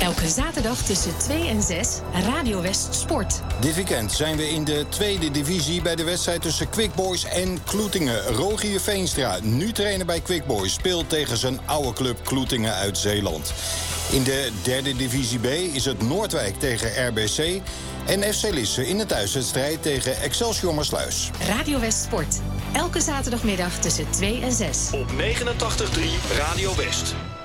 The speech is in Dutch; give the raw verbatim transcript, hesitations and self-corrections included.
Elke zaterdag tussen twee en zes, Radio West Sport. Dit weekend zijn we in de tweede divisie bij de wedstrijd tussen Quick Boys en Kloetingen. Rogier Veenstra, nu trainer bij Quick Boys, speelt tegen zijn oude club Kloetingen uit Zeeland. In de derde divisie B is het Noordwijk tegen R B C en F C Lisse in de thuiswedstrijd tegen Excelsior Maassluis. Radio West Sport. Elke zaterdagmiddag tussen twee en zes. Op negenentachtig komma drie Radio West.